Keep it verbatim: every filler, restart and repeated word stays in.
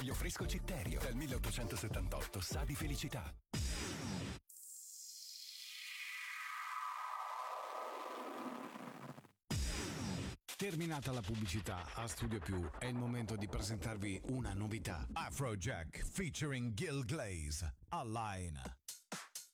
Caffeinaio fresco Citterio, dal milleottocentosettantotto, sa di felicità. Terminata la pubblicità, a Studio Più è il momento di presentarvi una novità. Afrojack featuring Gil Glaze, Align.